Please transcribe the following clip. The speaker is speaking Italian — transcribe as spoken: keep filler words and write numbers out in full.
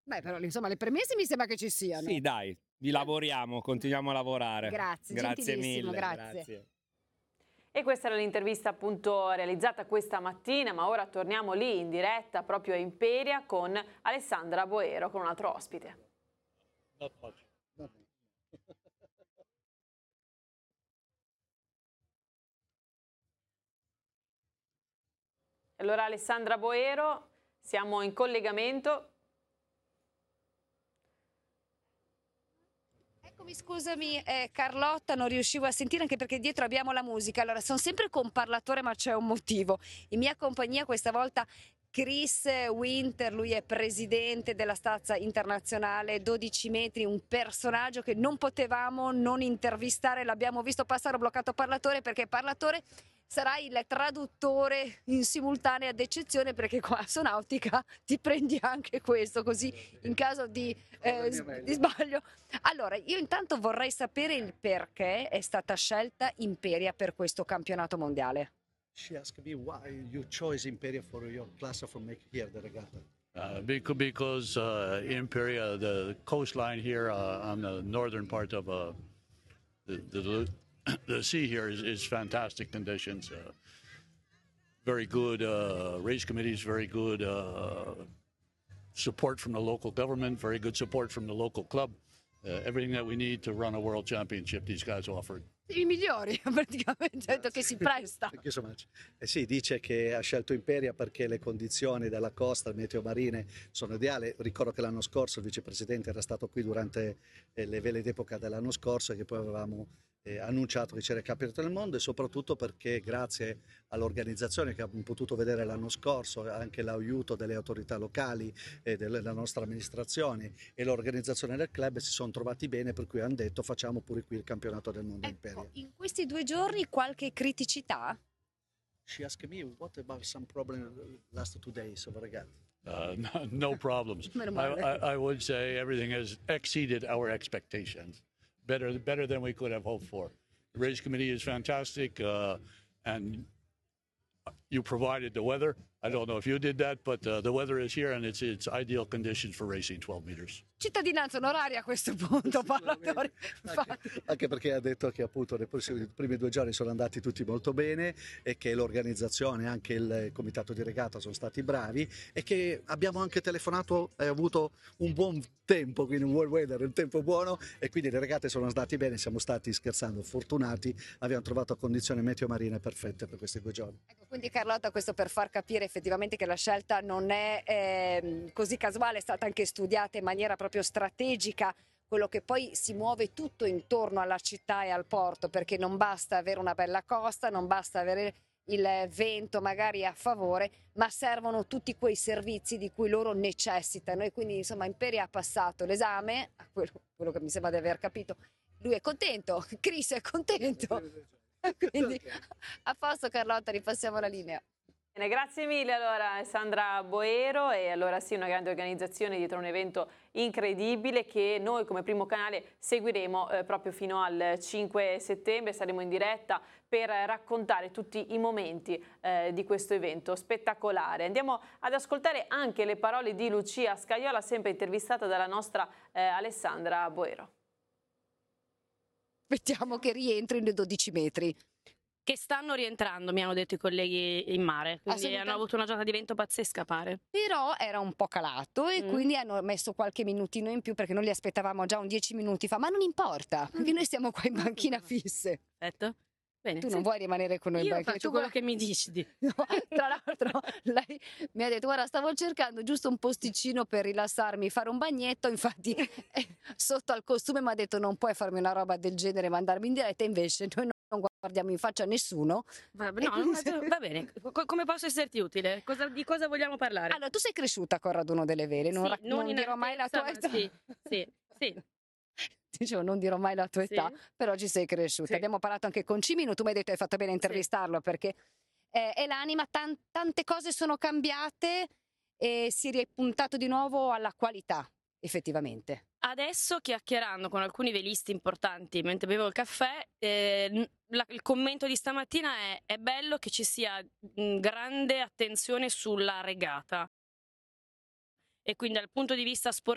Beh, però insomma le premesse mi sembra che ci siano. Sì, dai, vi lavoriamo, continuiamo a lavorare. Grazie, Grazie gentilissimo, mille, grazie. grazie. E questa era l'intervista appunto realizzata questa mattina, ma ora torniamo lì in diretta proprio a Imperia con Alessandra Boero, con un altro ospite. Not much. Allora Alessandra Boero, siamo in collegamento. Eccomi, scusami eh, Carlotta, non riuscivo a sentire anche perché dietro abbiamo la musica. Allora, sono sempre con parlatore ma c'è un motivo. In mia compagnia questa volta Chris Winter, lui è presidente della Stazza Internazionale, dodici metri, un personaggio che non potevamo non intervistare, l'abbiamo visto passare, ho bloccato parlatore perché parlatore sarà il traduttore in simultanea d'eccezione perché qua su Nautica ti prendi anche questo, così in caso di, eh, di sbaglio. Allora, io intanto vorrei sapere il perché è stata scelta Imperia per questo campionato mondiale. She asked me why you chose Imperia for your class for make here the regatta. Uh, becau- because uh, Imperia, the coastline here uh, on the northern part of uh, the, the the sea here is, is fantastic conditions. Uh, very good uh, race committees, very good uh, support from the local government, very good support from the local club. Uh, everything that we need to run a world championship, these guys offered. I migliori, praticamente, detto che si presta. Thank you so much. Eh sì, dice che ha scelto Imperia perché le condizioni della costa, meteo marine, sono ideali. Ricordo che l'anno scorso il vicepresidente era stato qui durante eh, le vele d'epoca dell'anno scorso e che poi avevamo eh, annunciato che c'era il campionato del mondo, e soprattutto perché grazie all'organizzazione che abbiamo potuto vedere l'anno scorso, anche l'aiuto delle autorità locali e della nostra amministrazione e l'organizzazione del club si sono trovati bene, per cui hanno detto facciamo pure qui il campionato del mondo Imperia. Ecco, in questi due giorni qualche criticità? She asked me what about some problem last two days of regatta. Uh, no, no problems. Meno I, male. I, I would say everything has exceeded our expectations. Better, better than we could have hoped for. The race committee is fantastic, uh, and you provided the weather. I don't know if you did that, but uh, the weather is here and it's it's ideal conditions for racing twelve meters. Cittadinanza onoraria a questo punto, parlatore. Anche, anche perché ha detto che appunto nei prossimi- i primi due giorni sono andati tutti molto bene e che l'organizzazione, anche il comitato di regata sono stati bravi e che abbiamo anche telefonato e avuto un buon tempo, quindi un buon weather, un tempo buono, e quindi le regate sono andate bene, siamo stati, scherzando, fortunati, abbiamo trovato condizioni meteo marine perfette per questi due giorni. Ecco, quindi Carlotta, questo per far capire effettivamente che la scelta non è ehm, così casuale, è stata anche studiata in maniera proprio strategica, quello che poi si muove tutto intorno alla città e al porto, perché non basta avere una bella costa, non basta avere il vento magari a favore, ma servono tutti quei servizi di cui loro necessitano, e quindi insomma Imperia ha passato l'esame, quello, quello che mi sembra di aver capito. Lui è contento, Chris è contento, quindi a posto Carlotta, ripassiamo la linea. Bene, grazie mille allora Alessandra Boero, e allora sì, una grande organizzazione dietro un evento incredibile che noi come primo canale seguiremo eh, proprio fino al cinque settembre, saremo in diretta per raccontare tutti i momenti eh, di questo evento spettacolare. Andiamo ad ascoltare anche le parole di Lucia Scaiola, sempre intervistata dalla nostra eh, Alessandra Boero. Aspettiamo che rientri nei dodici metri. Che stanno rientrando, mi hanno detto i colleghi in mare, quindi Assolutamente. hanno avuto una giornata di vento pazzesca, pare. Però era un po' calato e Mm. quindi hanno messo qualche minutino in più, perché noi li aspettavamo già un dieci minuti fa, ma non importa, perché noi stiamo qua in banchina fisse. Perfetto. Bene. Tu sì. non vuoi rimanere con noi in Io banchina? faccio Tu quello vuoi- che mi dici. di- No, tra l'altro lei mi ha detto guarda, stavo cercando giusto un posticino per rilassarmi, fare un bagnetto, infatti eh, sotto al costume mi ha detto non puoi farmi una roba del genere e mandarmi in diretta, invece noi non guardiamo in faccia a nessuno. Va, E no, quindi- no, va bene, Co- come posso esserti utile? Cosa- di cosa vogliamo parlare? Allora, tu sei cresciuta con Raduno delle Vele, non, Sì, rac- non in dirò mai la altezza, tua ma età. Sì, sì, sì. Dicevo, non dirò mai la tua Sì. età, però ci sei cresciuta. Sì. Abbiamo parlato anche con Cimino, tu mi hai detto hai fatto bene a intervistarlo perché eh, è l'anima, tan- tante cose sono cambiate e si è ripuntato di nuovo alla qualità, effettivamente. Adesso, chiacchierando con alcuni velisti importanti mentre bevo il caffè, eh, n- la- il commento di stamattina è: è bello che ci sia mh, grande attenzione sulla regata. E quindi dal punto di vista sportivo